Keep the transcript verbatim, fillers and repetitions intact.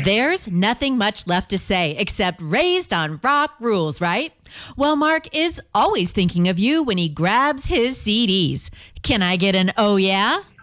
There's nothing much left to say except raised on rock rules, right? Well, Mark is always thinking of you when he grabs his C Ds. Can I get an oh yeah?